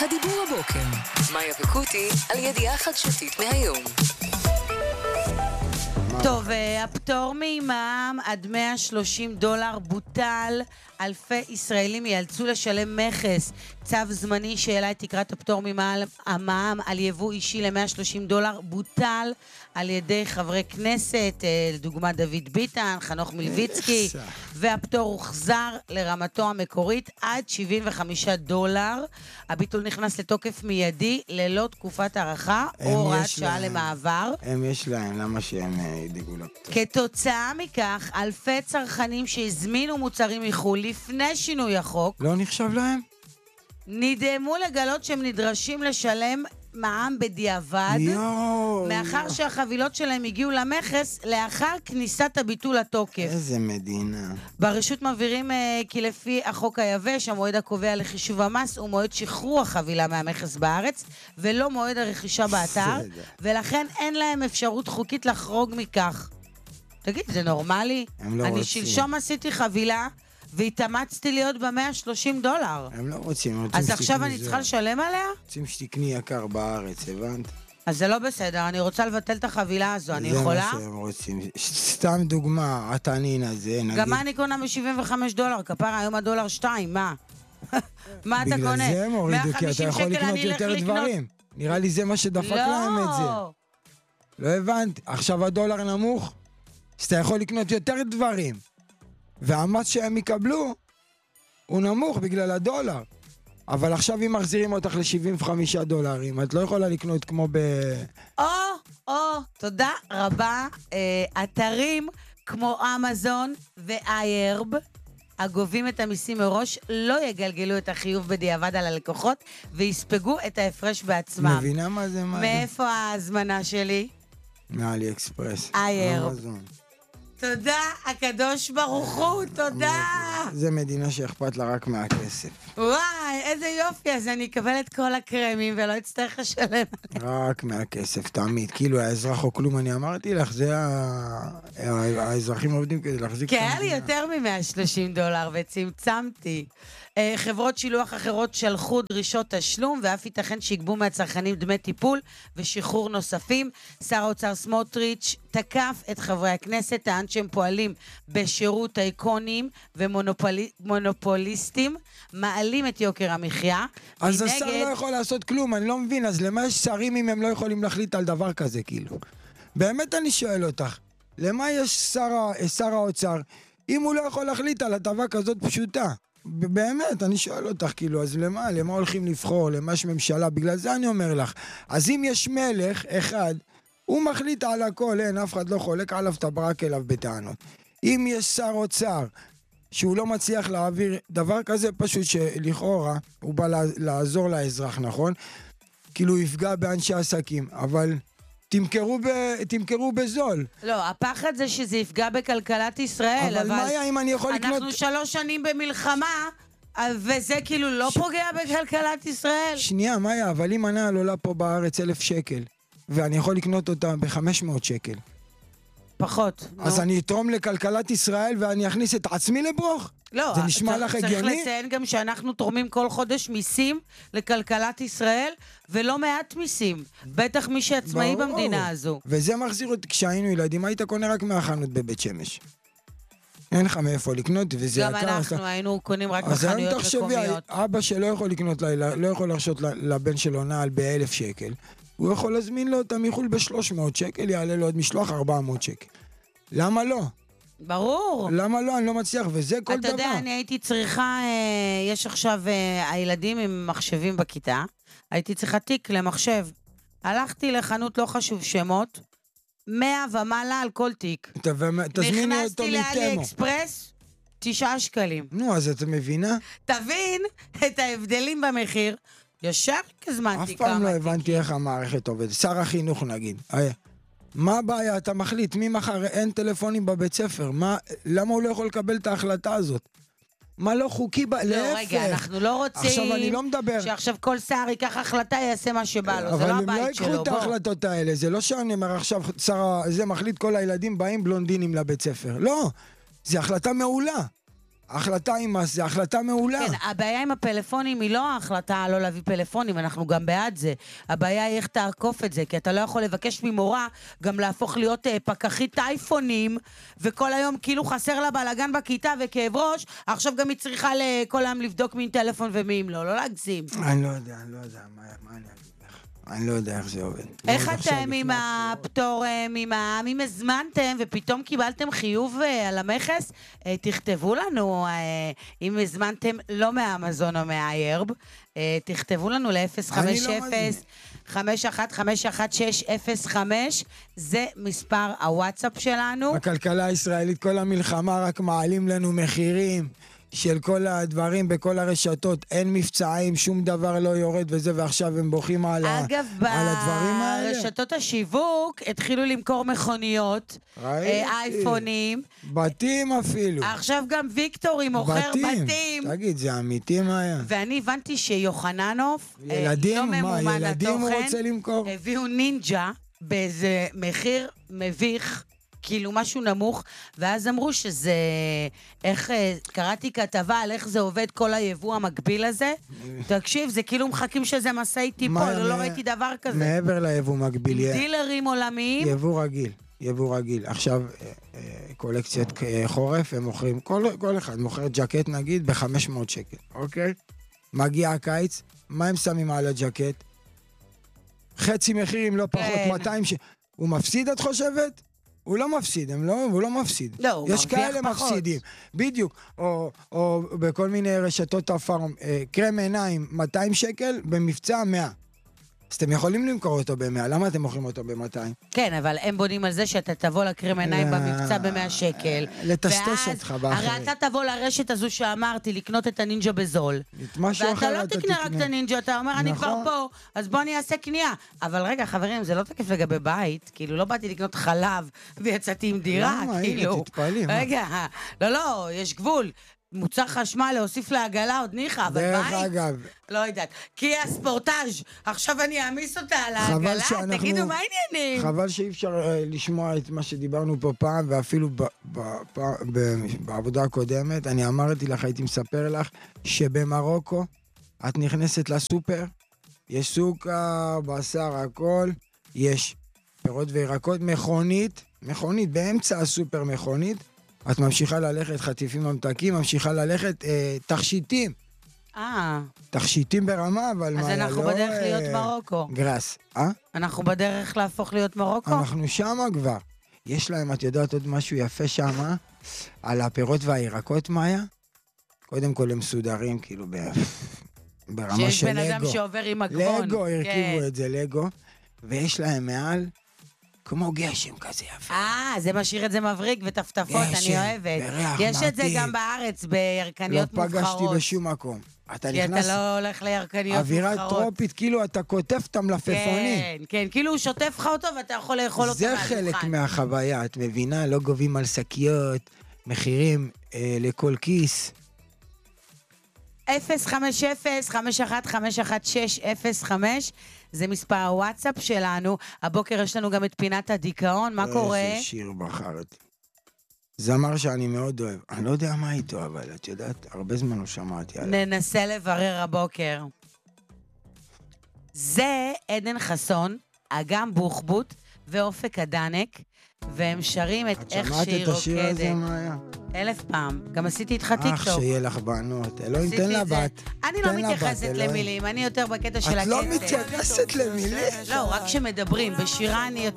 הדיבור הבוקר. מאיה וקוטי על ידיעה חדשותית מהיום. טוב, הפטור ממע"מ עד $130 בוטל. אלפי ישראלים ייאלצו לשלם מכס. צו זמני שהעלה את תקרת הפטור ממע"מ על יבוא אישי ל$130 בוטל על ידי חברי כנסת, לדוגמה דוד ביטן, חנוך מלביצקי, והפטור הוחזר לרמתו המקורית עד $75. הביטול נכנס לתוקף מיידי ללא תקופת הערכה או הוראת שעה למעבר. יש להם, למה שהם ידאגו לפטור? כתוצאה מכך, אלפי צרכנים שהזמינו מוצרים מחו"ל לפני שינוי החוק, לא נחשב להם? נדהמו לגלות שהם נדרשים לשלם מע"מ בדיעבד, מאחר שהחבילות שלהם הגיעו למכס לאחר כניסת הביטול לתוקף. איזה מדינה. ברשות מבהירים כי לפי החוק היבש, המועד הקובע לחישוב המס הוא מועד שחרור החבילה מהמכס בארץ, ולא מועד הרכישה באתר, ולכן אין להם אפשרות חוקית לחרוג מכך. תגיד, זה נורמלי? אני שלשום עשיתי חבילה, והתאמצתי להיות $130. הם לא רוצים. אז עכשיו אני צריכה לשלם עליה? רוצים שתקני יקר בארץ, הבנת? אז זה לא בסדר, אני רוצה לבטל את החבילה הזו, אני יכולה? זה מה שהם רוצים. סתם דוגמה, התנין הזה, נגיד. גם מה אני קונה $75? כפרה, היום $1.2, מה? מה אתה קונה? בגלל זה הם הורידו, כי אתה יכול לקנות יותר דברים. נראה לי זה מה שדפק להם את זה. לא הבנת. עכשיו הדולר נמוך, אז אתה יכול לקנות יותר דברים. והמס שהם יקבלו הוא נמוך בגלל הדולר. אבל עכשיו אם מחזירים אותך $75, את לא יכולה לקנות כמו תודה רבה. אתרים כמו אמזון ואיירב, הגובים את המיסים מראש, לא יגלגלו את החיוב בדיעבד על הלקוחות, ויספגו את ההפרש בעצמם. מבינה מה זה? מאיפה ההזמנה שלי? מאלי אקספרס. איירב. אמזון. תודה, הקדוש ברוך הוא, תודה. זה מדינה שאכפת לה רק מהכסף. וואי, איזה יופי, אז אני אקבל את כל הקרמים ולא אצטרך לשלם. רק מהכסף, תמיד. כאילו האזרח או כלום, אני אמרתי לך, זה האזרחים עובדים כדי להחזיק. כי היה לי יותר $130 וצמצמתי. חברות שילוח אחרות שלחו דרישות תשלום, ואף ייתכן שיגבו מהצרכנים דמי טיפול ושחרור נוספים. שר האוצר סמוטריץ' תקף את חברי הכנסת, טען שהם פועלים בשירות אייקונים ומונופוליסטים, מעלים את יוקר המחיה. אז השר לא יכול לעשות כלום, אני לא מבין, אז למה יש שרים אם הם לא יכולים להחליט על דבר כזה, כאילו? באמת אני שואל אותך, למה יש שר האוצר, אם הוא לא יכול להחליט על הטבה כזאת פשוטה? באמת, אני שואל אותך, כאילו, אז למה הולכים לבחור, למה יש ממשלה? בגלל זה אני אומר לך, אז אם יש מלך אחד, הוא מחליט על הכל, אין, אף אחד לא חולק עליו, תברק אליו בטענות. אם יש שר אוצר, שהוא לא מצליח להעביר דבר כזה, פשוט שלכאורה, הוא בא לעזור לאזרח, נכון? כאילו, הוא יפגע באנשי עסקים, אבל תמכרו בזול. לא, הפחד זה שזה יפגע בכלכלת ישראל, אבל מה היה אם אני יכול לקנות... אנחנו 3 שנים במלחמה, וזה כאילו לא פוגע בכלכלת ישראל. שנייה, מה היה? אבל אם הנעל עולה פה בארץ 1,000 שקל, ואני יכול לקנות אותה ב-500 שקל. פחות. אז אני אתרום לכלכלת ישראל ואני אכניס את עצמי לברוך? לא, זה נשמע לך הגיוני? צריך לציין גם שאנחנו תורמים כל חודש מיסים לכלכלת ישראל, ולא מעט מיסים. בטח מי שעצמאי במדינה הזו. וזה מחזיר אותי, כשהיינו ילדים, היית קונה רק מהחנות בבית שמש. אין לך מאיפה לקנות, וזה יקר. גם אנחנו היינו קונים רק בחנויות מקומיות. אבא שלא יכול לקנות, לא יכול להרשות לבן שלו נעל ב1,000 שקל, הוא יכול להזמין לו אותה מחול ב300 שקל, יעלה לו עוד משלוח 400 שקל. למה לא? ברור. למה לא? אני לא מצליח, וזה כל דבר. אתה יודע, אני הייתי צריכה, יש עכשיו הילדים עם מחשבים בכיתה, הייתי צריכה תיק למחשב. הלכתי לחנות, לא חשוב שמות, 100 ומעלה על כל תיק. תזמיני אותו מתמו. נכנסתי לאלי אקספרס, 9 שקלים. נו, אז אתה מבינה? תבין את ההבדלים במחיר, ישר כזמנתי כמה. אף פעם לא הבנתי איך המערכת עובדת. שר החינוך נגיד. מה הבעיה? אתה מחליט, מי מחר אין טלפונים בבית ספר? למה הוא לא יכול לקבל את ההחלטה הזאת? מה לא חוקי? לא, רגע, אנחנו לא רוצים... עכשיו אני לא מדבר... שעכשיו כל שר ייקח החלטה, יעשה מה שבא לו, זה לא הבית שלו. אבל הם לא יקחו את ההחלטות האלה, זה לא שאני אומר עכשיו, שר זה מחליט כל הילדים באים בלונדינים לבית ספר. לא, זה החלטה מעולה. החלטה עם מס זה החלטה מעולה. כן, הבעיה עם הפלאפונים היא לא ההחלטה לא להביא פלאפונים, אנחנו גם בעד זה. הבעיה היא איך תעקוף את זה, כי אתה לא יכול לבקש ממורה גם להפוך להיות פקחית אייפונים, וכל היום כאילו חסר לה בלגן בכיתה וכאב ראש, עכשיו גם היא צריכה כל היום לבדוק מין טלפון ומי אם לא להגזים. אני לא יודע, מה אני אגיד לך? אני לא יודע איך זה עובד. איך אתם עם הפטור ממע"מ, אם הזמנתם ופתאום קיבלתם חיוב על המכס, תכתבו לנו, אם הזמנתם לא מאמזון או מהאיירב, תכתבו לנו ל-050-5151-605, זה מספר הוואטסאפ שלנו. הכלכלה הישראלית, כל המלחמה רק מעלים לנו מחירים של כל הדברים בכל הרשתות, אין מבצעים, שום דבר לא יורד וזה, ועכשיו הם בוכים על הדברים האלה. אגב, ברשתות השיווק התחילו למכור מכוניות, אייפונים. בתים אפילו. עכשיו גם ויקטורי מוכר בתים. תגיד, זה אמיתי מה היה? ואני הבנתי שיוחננוף, ילדים, מה, ילדים הוא רוצה למכור? הביאו נינג'ה באיזה מחיר מביך, כאילו משהו נמוך, ואז אמרו שזה, איך, קראתי כתבה על איך זה עובד כל היבוא המקביל הזה, תקשיב, זה כאילו מחכים שזה מסעי טיפול, לא ראיתי דבר כזה. מעבר ליבוא מקביל, דילרים עולמיים. יבוא רגיל. עכשיו, קולקציית חורף, הם מוכרים, כל אחד מוכר ג'קט נגיד ב-500 שקל, אוקיי? מגיע הקיץ, מה הם שמים על הג'קט? חצי מחירים, לא פחות, 200 שקל. הוא מפסיד, את חושבת? הוא לא מפסיד, הוא לא מפסיד. לא, הוא יש כאלה מפסידים. בדיוק. או בכל מיני רשתות הפארם, קרם עיניים, 200 שקל, במבצע 100. אז אתם יכולים למכור אותו ב-100, למה אתם מוכרים אותו ב-200? כן, אבל הם בונים על זה שאתה תבוא לקרם עיניים במבצע ב-100 שקל. לטשטש אותך באחרים. הרי אתה תבוא לרשת הזו שאמרתי, לקנות את הנינג'ה בזול. ואתה לא תקנה רק את הנינג'ה, אתה אומר, אני כבר פה, אז בוא אני אעשה קנייה. אבל רגע, חברים, זה לא תקף לגבי בית, כאילו לא באתי לקנות חלב ויצאתי עם דירה, כאילו. למה? תתפעלי, מה? רגע, לא, יש גבול. מוצר חשמל להוסיף לעגלה עוד ניחה, אבל בית? דרך אגב. לא יודעת. קיה ספורטאז', עכשיו אני אעמיס אותה על העגלה, תגידו מה העניינים? חבל שאי אפשר לשמוע את מה שדיברנו פה פעם, ואפילו בעבודה הקודמת, אני אמרתי לך, הייתי מספר לך, שבמרוקו את נכנסת לסופר, יש סוכר, בשר, הכל, יש פירות וירקות, מכונית, באמצע הסופר מכונית, את ממשיכה ללכת חטיפים ממתקים, ממשיכה ללכת תכשיטים. תכשיטים ברמה, אבל אז אנחנו בדרך להיות מרוקו. גרס, אנחנו בדרך להפוך להיות מרוקו? אנחנו שמה כבר. יש להם, את יודעת עוד משהו יפה שמה, על הפירות והירקות, מאיה? קודם כל הם מסודרים, כאילו ברמה של לגו. שיש בן אדם שעובר עם הגרון. לגו, הרכיבו את זה, לגו. ויש להם מעל כמו גשם כזה יפה. זה משאיר את זה מבריק וטפטפות, אני אוהבת. יש את זה גם בארץ, בירקניות מובחרות. לא פגשתי בשום מקום. כי אתה לא הולך לירקניות מובחרות. אווירה טרופית, כאילו אתה כותף את המלפפונים. כן, כאילו הוא שוטף לך אותו ואתה יכול לאכול אותו מהדוכן. זה חלק מהחוויה, את מבינה? לא גובים על שקיות, מחירים לכל כיס. 050-5151605, זה מספר הוואטסאפ שלנו. הבוקר יש לנו גם את פינת הדיכאון, מה קורה? איזה שיר בחרתי. זמר שאני מאוד אוהב. אני לא יודע מה איתו, אבל את יודעת, הרבה זמן לא שמעתי עליו. ננסה לברר הבוקר. זה עדן חסון, אגם בוחבוט ואופק הדנק, והם שרים את איך שהיא רוקדת. את שמעת את השיר הזה, מה היה? 1000 פעם. גם עשיתי איתך טיקטוק. שיהיה לך בנות. אלוהים, תן לה בת. אני לא מתייחסת למילים, אני יותר בקטע של הקטע. את לא מתייחסת למילים? לא, רק כשמדברים. בשירה אני יותר...